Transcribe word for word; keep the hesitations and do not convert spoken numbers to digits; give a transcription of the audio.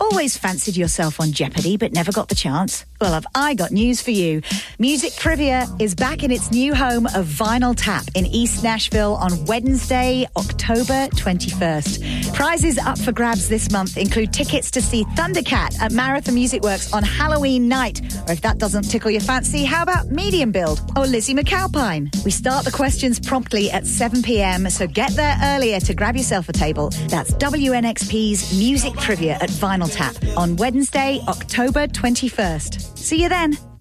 Always fancied yourself on Jeopardy but never got the chance? Well, have I got news for you. Music Trivia is back in its new home of Vinyl Tap in East Nashville on Wednesday, October twenty-first. Prizes up for grabs this month include tickets to see Thundercat at Marathon Music Works on Halloween night. Or if that doesn't tickle your fancy, how about Medium Build or Lizzie McAlpine? We start the questions promptly at seven p.m, so get there earlier to grab yourself a table. That's W N X P's Music Trivia at Vinyl Tap on Wednesday, October twenty-first. See you then.